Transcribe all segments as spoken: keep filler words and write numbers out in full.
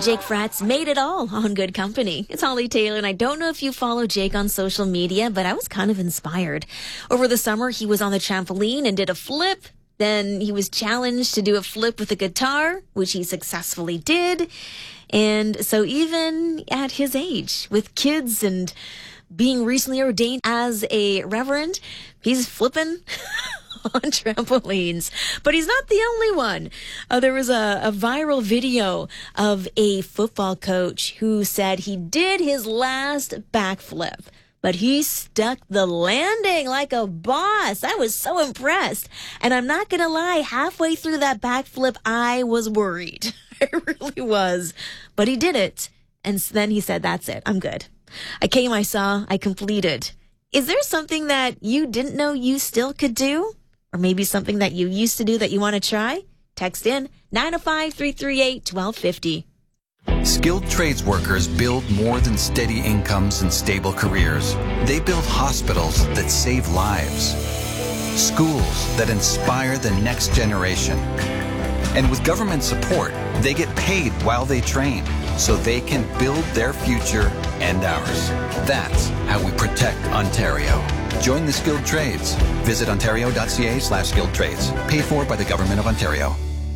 Jake Fratz made it all on Good Company. It's Holly Taylor, and I don't know if you follow Jake on social media, but I was kind of inspired. Over the summer, he was on the trampoline and did a flip. Then he was challenged to do a flip with a guitar, which he successfully did. And so even at his age, with kids and being recently ordained as a reverend, he's flipping on trampolines. But he's not the only one. Uh, there was a, a viral video of a football coach who said he did his last backflip, but he stuck the landing like a boss. I was so impressed. And I'm not going to lie, halfway through that backflip, I was worried. I really was. But he did it. And then he said, that's it. I'm good. I came, I saw, I completed. Is there something that you didn't know you still could do? Or maybe something that you used to do that you want to try? Text in nine oh five, three three eight, one two five oh. Skilled trades workers build more than steady incomes and stable careers. They build hospitals that save lives, schools that inspire the next generation. And with government support, they get paid while they train so they can build their future and ours. That's how we protect Ontario. Join the skilled trades. Visit ontario.ca slash skilled trades. Paid for by the Government of Ontario.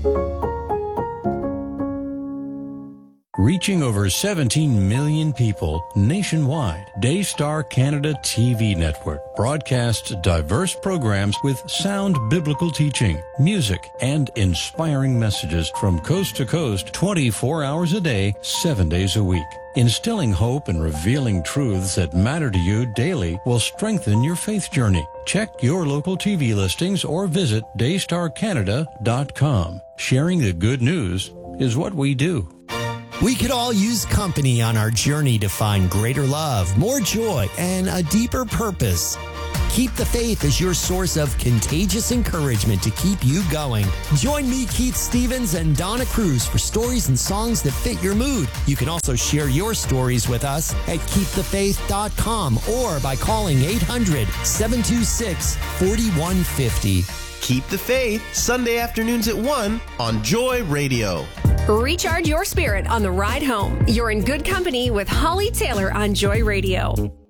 Reaching over seventeen million people nationwide, Daystar Canada T V Network broadcasts diverse programs with sound biblical teaching, music, and inspiring messages from coast to coast twenty-four hours a day, seven days a week. Instilling hope and revealing truths that matter to you daily will strengthen your faith journey. Check your local T V listings or visit daystar canada dot com. Sharing the good news is what we do. We could all use company on our journey to find greater love, more joy, and a deeper purpose. Keep the Faith as your source of contagious encouragement to keep you going. Join me, Keith Stevens, and Donna Cruz for stories and songs that fit your mood. You can also share your stories with us at keep the faith dot com or by calling eight hundred, seven two six, four one five zero. Keep the Faith, Sunday afternoons at one on Joy Radio. Recharge your spirit on the ride home. You're in good company with Holly Taylor on Joy Radio.